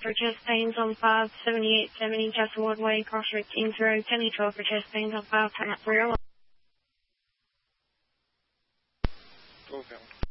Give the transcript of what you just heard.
for chest pains on 57870 Chesterwood Way, Crossroads, Kings Road, 10-12 for chest pains on 5 301.